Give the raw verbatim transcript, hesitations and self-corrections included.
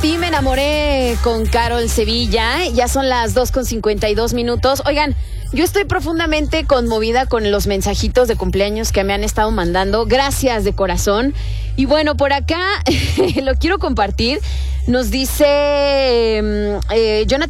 Sí, me enamoré con Carol Sevilla. Ya son las dos con cincuenta y dos minutos. Oigan, yo estoy profundamente conmovida con los mensajitos de cumpleaños que me han estado mandando. Gracias de corazón. Y bueno, por acá lo quiero compartir. Nos dice eh, Jonathan